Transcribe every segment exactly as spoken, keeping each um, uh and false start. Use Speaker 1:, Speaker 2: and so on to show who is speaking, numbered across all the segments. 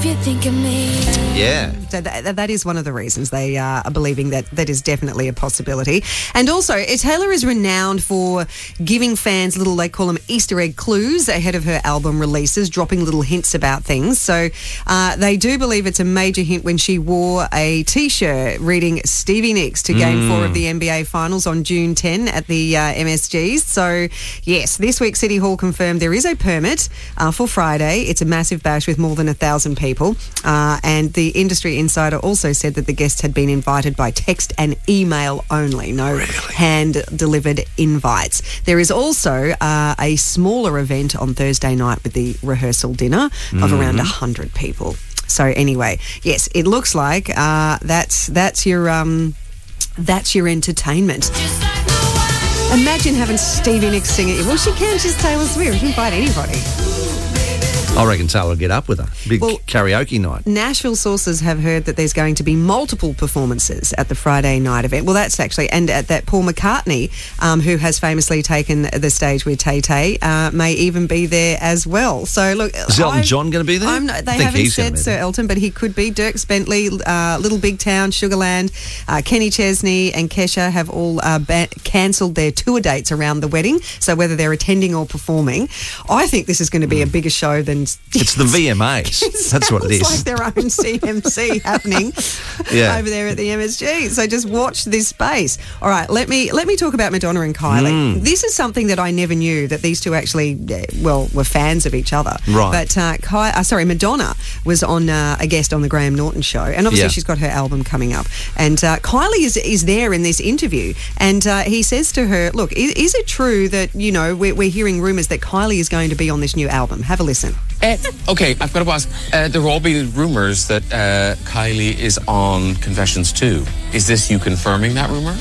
Speaker 1: if you think of me.
Speaker 2: Yeah.
Speaker 3: So that, that is one of the reasons they uh, are believing that that is definitely a possibility. And also, Taylor is renowned for giving fans little, they call them Easter egg clues ahead of her album releases, dropping little hints about things. So uh, they do believe it's a major hint when she wore a T-shirt reading Stevie Nicks to Game mm. four of the N B A Finals on June tenth at the uh, M S Gs. So, yes, this week City Hall confirmed there is a permit uh, for Friday. It's a massive bash with more than a thousand people. Uh, and the industry insider also said that the guests had been invited by text and email only, no really? hand-delivered invites. There is also uh, a smaller event on Thursday night with the rehearsal dinner mm. of around one hundred people. So anyway, yes, it looks like uh, that's that's your um, that's your entertainment. Imagine having Stevie Nicks sing at you. Well, she can. She's Taylor Swift. You can invite anybody.
Speaker 2: I reckon Taylor will get up with her. Big well, karaoke night.
Speaker 3: Nashville sources have heard that there's going to be multiple performances at the Friday night event. Well, that's actually, and at that Paul McCartney, um, who has famously taken the stage with Tay Tay, uh, may even be there as well. So, look.
Speaker 2: Is Elton I, John going to be there?
Speaker 3: I'm not, they haven't said Sir Elton, but he could be. Dierks Bentley, uh, Little Big Town, Sugarland, uh, Kenny Chesney and Kesha have all uh, ba- cancelled their tour dates around the wedding. So whether they're attending or performing, I think this is going to be mm. a bigger show than...
Speaker 2: It's the V M As.
Speaker 3: It
Speaker 2: That's what it is.
Speaker 3: It's like their own C M C happening yeah. over there at the M S G. So just watch this space. All right, let me let me talk about Madonna and Kylie. Mm. This is something that I never knew, that these two actually, well, were fans of each other.
Speaker 2: Right.
Speaker 3: But, uh, Ky- uh, sorry, Madonna was on uh, a guest on the Graham Norton show, and obviously
Speaker 2: yeah.
Speaker 3: she's got her album coming up. And uh, Kylie is is there in this interview, and uh, he says to her, look, is, is it true that, you know, we're, we're hearing rumours that Kylie is going to be on this new album? Have a listen.
Speaker 4: Uh, okay, I've got to ask. Uh, there will all be rumours that uh, Kylie is on Confessions two. Is this you confirming that rumour?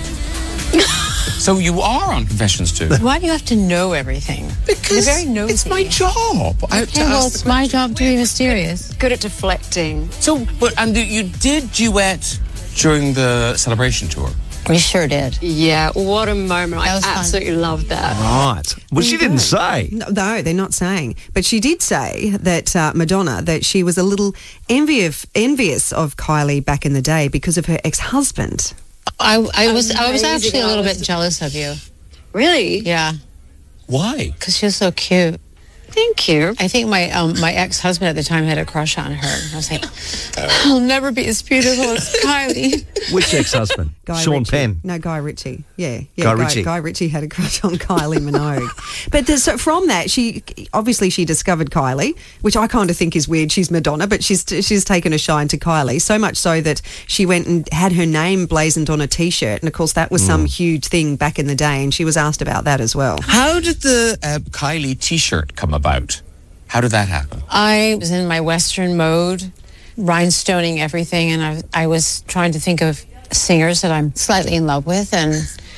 Speaker 4: So you are on Confessions two.
Speaker 5: Why do you have to know everything?
Speaker 4: Because
Speaker 5: You're very nosy.
Speaker 4: It's my job. I
Speaker 5: okay, well, it's my job to be mysterious.
Speaker 6: Good at deflecting.
Speaker 4: So, but and you did duet during the Celebration tour.
Speaker 5: We sure did.
Speaker 6: Yeah, what a moment. I absolutely
Speaker 5: fun.
Speaker 6: loved that.
Speaker 2: Right. Well, she didn't say.
Speaker 3: No, no, they're not saying. But she did say that, uh, Madonna, that she was a little envious, envious of Kylie back in the day because of her ex-husband.
Speaker 5: I, I was I was actually a little bit jealous of you.
Speaker 6: Really?
Speaker 5: Yeah.
Speaker 4: Why?
Speaker 5: Because she was so cute.
Speaker 6: Thank you.
Speaker 5: I think my um, my ex-husband at the time had a crush on her. I was like, I'll never be as beautiful as Kylie.
Speaker 2: Which ex-husband?
Speaker 3: Guy
Speaker 2: Sean
Speaker 3: Ritchie.
Speaker 2: Penn.
Speaker 3: No, Guy Ritchie. Yeah, yeah.
Speaker 2: Guy
Speaker 3: Guy,
Speaker 2: Ritchie.
Speaker 3: Guy Ritchie had a crush on Kylie Minogue. But there's, so from that, she obviously she discovered Kylie, which I kind of think is weird. She's Madonna, but she's she's taken a shine to Kylie, so much so that she went and had her name blazoned on a T-shirt, and of course that was mm. some huge thing back in the day, and she was asked about that as well.
Speaker 4: How did the uh, Kylie T-shirt come about? How did that happen?
Speaker 5: I was in my Western mode, rhinestoning everything, and I, I was trying to think of singers that I'm slightly in love with, and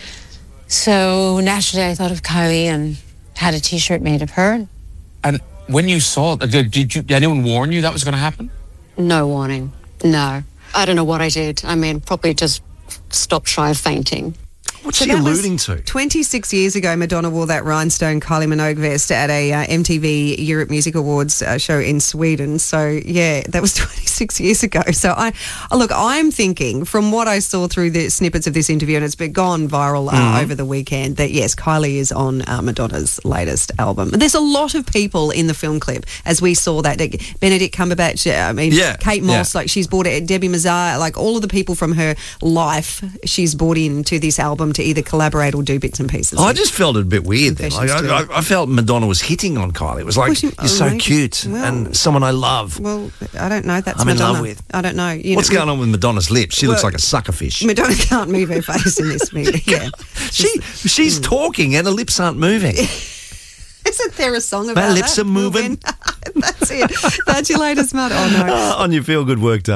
Speaker 5: so naturally I thought of Kylie and had a T-shirt made of her.
Speaker 4: And when you saw it, did, did, you, did anyone warn you that was going to happen?
Speaker 6: No warning. No. I don't know what I did. I mean, probably just stopped shy of fainting.
Speaker 2: What's
Speaker 3: So
Speaker 2: she
Speaker 3: that
Speaker 2: alluding
Speaker 3: was
Speaker 2: to?
Speaker 3: twenty-six years ago, Madonna wore that rhinestone Kylie Minogue vest at a uh, M T V Europe Music Awards uh, show in Sweden. So, yeah, that was twenty-six years ago. So, I oh, look, I'm thinking from what I saw through the snippets of this interview, and it's been gone viral uh, mm-hmm. over the weekend, that, yes, Kylie is on uh, Madonna's latest album. There's a lot of people in the film clip, as we saw that. Benedict Cumberbatch, I mean,
Speaker 2: yeah,
Speaker 3: Kate Moss,
Speaker 2: yeah.
Speaker 3: like she's brought it, Debbie Mazar, like all of the people from her life she's brought into this album to either collaborate or do bits and pieces.
Speaker 2: I just felt it a bit weird then. Like, I, I, I felt Madonna was hitting on Kylie. It was like, well, she, you're so maybe. cute well, and someone I love.
Speaker 3: Well, I don't know. That's
Speaker 2: I'm
Speaker 3: Madonna.
Speaker 2: in love with.
Speaker 3: I don't know. You
Speaker 2: What's
Speaker 3: know,
Speaker 2: going on with Madonna's lips? She well, looks like a sucker fish.
Speaker 3: Madonna can't move her face in this movie. Yeah,
Speaker 2: she She's mm. talking and her lips aren't moving.
Speaker 3: Isn't there a song about that?
Speaker 2: My lips
Speaker 3: that?
Speaker 2: are moving.
Speaker 3: That's it. That's your latest mud. Oh, no.
Speaker 2: Uh, on your feel-good work day.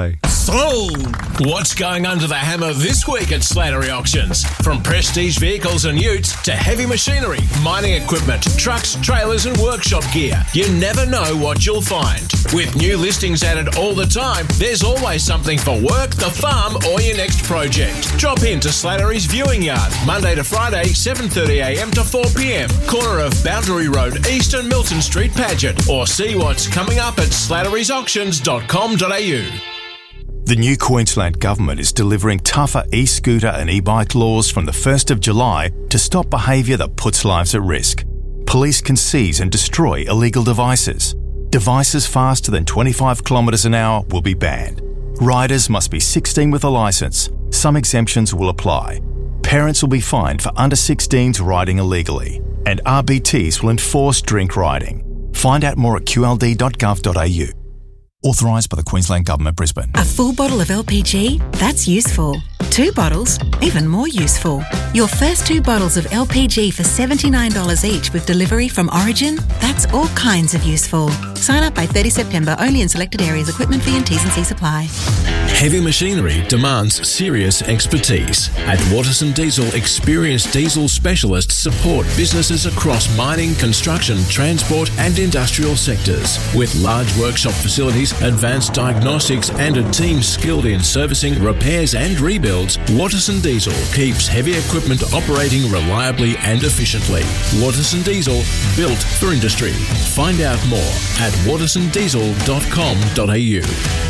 Speaker 1: sold. What's going under the hammer this week at Slattery Auctions? From prestige vehicles and utes to heavy machinery, mining equipment, trucks, trailers and workshop gear. You never know what you'll find. With new listings added all the time, there's always something for work, the farm or your next project. Drop in to Slattery's Viewing Yard, Monday to Friday, seven thirty a m to four p m, corner of Boundary Road East and Milton Street, Paget, or see what's coming up at slattery's auctions dot com dot a u.
Speaker 7: The new Queensland Government is delivering tougher e-scooter and e-bike laws from the first of July to stop behaviour that puts lives at risk. Police can seize and destroy illegal devices. Devices faster than twenty-five kilometres an hour will be banned. Riders must be sixteen with a licence. Some exemptions will apply. Parents will be fined for under sixteens riding illegally. And R B Ts will enforce drink riding. Find out more at q l d dot gov dot a u. Authorised by the Queensland Government, Brisbane.
Speaker 8: A full bottle of L P G? That's useful. Two bottles? Even more useful. Your first two bottles of L P G for seventy-nine dollars each with delivery from Origin? That's all kinds of useful. Sign up by thirtieth September only in selected areas. Equipment fee and T's and C's apply.
Speaker 1: Heavy machinery demands serious expertise. At Waterson Diesel, experienced diesel specialists support businesses across mining, construction, transport and industrial sectors. With large workshop facilities, advanced diagnostics and a team skilled in servicing, repairs and rebuilds, Waterson Diesel keeps heavy equipment operating reliably and efficiently. Waterson Diesel, built for industry. Find out more at waterson diesel dot com dot a u.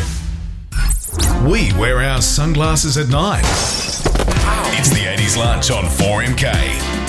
Speaker 9: We wear our sunglasses at night. It's the eighties lunch on four M K.